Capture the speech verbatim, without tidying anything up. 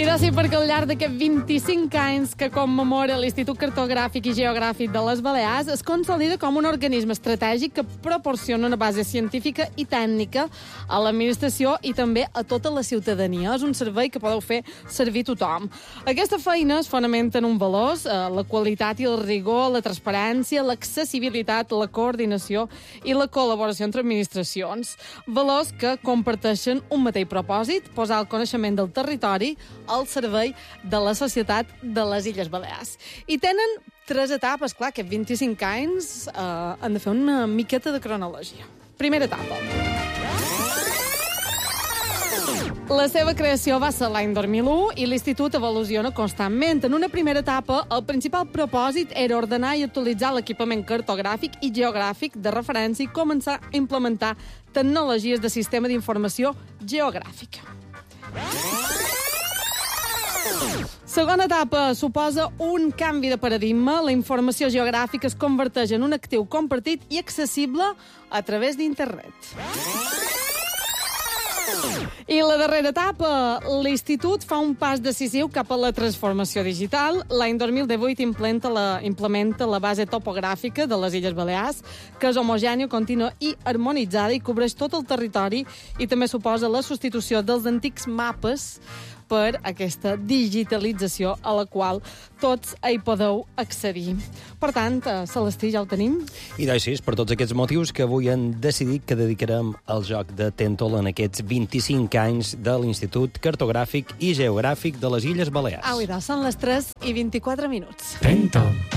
I de ser perquè al llarg d'aquests vint-i-cinc anys que commemora l'Institut Cartogràfic i Geogràfic de les Balears, es consolida com un organisme estratègic que proporciona una base científica i tècnica a l'administració i també a tota la ciutadania. És un servei que podeu fer servir tothom. Aquesta feina es fonamenta en un valors, eh, la qualitat i el rigor, la transparència, l'accessibilitat, la coordinació i la col·laboració entre administracions. Valors que comparteixen un mateix propòsit, posar el coneixement del territori al servei de la societat de les Illes Balears. I tenen tres etapes, clar, que vint-i-cinc anys eh, han de fer una miqueta de cronologia. Primera etapa. La seva creació va ser l'any dos mil u i l'Institut evoluciona constantment. En una primera etapa, el principal propòsit era ordenar i actualitzar l'equipament cartogràfic i geogràfic de referència i començar a implementar tecnologies de sistema d'informació geogràfica. Segona etapa suposa un canvi de paradigma. La informació geogràfica es converteix en un actiu compartit i accessible a través d'internet. I la darrera etapa, l'Institut fa un pas decisiu cap a la transformació digital. L'any dos mil divuit implementa la, implementa la base topogràfica de les Illes Balears, que és homogènia, contínua i harmonitzada i cobreix tot el territori i també suposa la substitució dels antics mapes per aquesta digitalització a la qual tots hi podeu accedir. Per tant, Celestí, ja ho tenim? I doncs sí, per tots aquests motius que avui hem decidit que dedicarem al joc de Tèntol en aquests vint-i-cinc anys de l'Institut Cartogràfic i Geogràfic de les Illes Balears. Au, idò, són les tres i vint-i-quatre minuts. Tèntol.